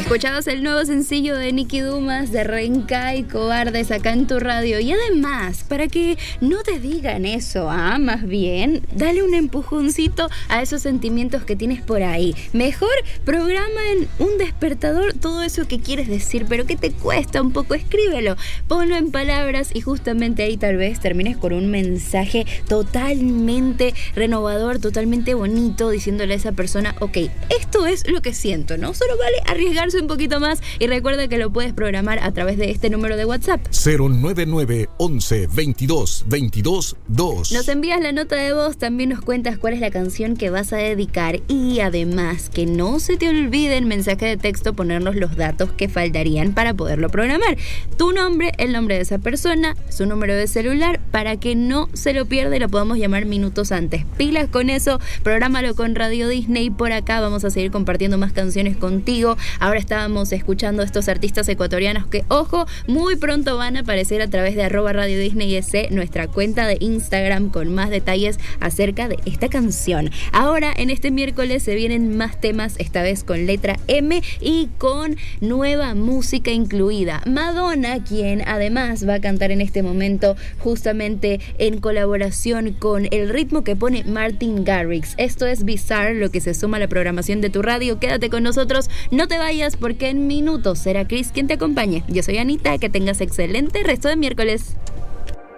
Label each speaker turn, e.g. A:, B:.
A: Escuchabas el nuevo sencillo de Nicky Dumas de Renkai Cobardes acá en tu radio. Y además, para que no te digan eso, más bien, dale un empujoncito a esos sentimientos que tienes por ahí. Mejor programa en un despertador todo eso que quieres decir, pero que te cuesta un poco, escríbelo, ponlo en palabras y justamente ahí tal vez termines con un mensaje totalmente renovador, totalmente bonito, diciéndole a esa persona, ok, esto es lo que siento, ¿no? Solo vale arriesgarse un poquito más y recuerda que lo puedes programar a través de este número de WhatsApp
B: 099 11 22 22 2.
A: Nos envías la nota de voz, también nos cuentas cuál es la canción que vas a dedicar y además que no se te olvide en mensaje de texto ponernos los datos que faltarían para poderlo programar. Tu nombre, el nombre de esa persona, su número de celular para que no se lo pierda y lo podamos llamar minutos antes. Pilas con eso, prográmalo con Radio Disney. Por acá vamos a seguir compartiendo más canciones contigo. Ahora estábamos escuchando a estos artistas ecuatorianos que, ojo, muy pronto van a aparecer a través de @Radio Disney S, nuestra cuenta de Instagram, con más detalles acerca de esta canción. Ahora, en este miércoles se vienen más temas, esta vez con letra M y con nueva música incluida. Madonna, quien además va a cantar en este momento justamente en colaboración con el ritmo que pone Martin Garrix. Esto es Bizarre, lo que se suma a la programación de tu radio. Quédate con nosotros, no te vayas porque en minutos será Chris quien te acompañe. Yo soy Anita, que tengas excelente resto de miércoles.